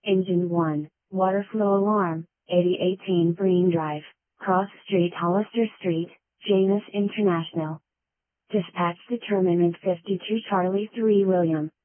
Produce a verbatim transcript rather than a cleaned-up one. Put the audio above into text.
Engine one, water flow alarm, eighty eighteen Breen Drive, Cross Street Hollister Street, Janus International. Dispatch determinant fifty-two Charlie three William.